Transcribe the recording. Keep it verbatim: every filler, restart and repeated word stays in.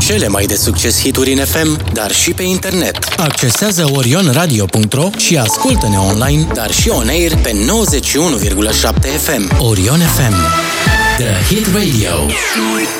cele mai de succes hituri în F M, dar și pe internet. Accesează orion radio punct ro și ascultă-ne online, dar și on-air pe nouăzeci și unu virgulă șapte F M. Orion F M. The Hit Radio.